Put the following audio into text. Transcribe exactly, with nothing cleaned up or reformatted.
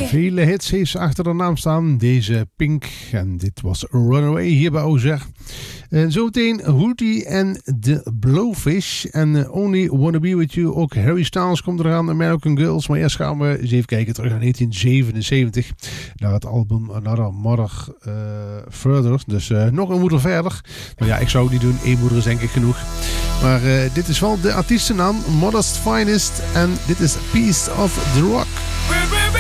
Vele hits heeft ze achter de naam staan. Deze Pink. En dit was Runaway hier bij Ozeg. En zometeen Hootie en The Blowfish. En uh, Only Wanna Be With You. Ook Harry Styles komt eraan. American Girls. Maar eerst gaan we eens even kijken terug naar negentien zevenenzeventig. Naar het album Another Mother uh, Further. Dus uh, nog een moeder verder. Nou ja, ik zou het niet doen. Eén moeder is denk ik genoeg. Maar uh, dit is wel de artiestennaam. Modest Finest. En dit is Piece of the Rock.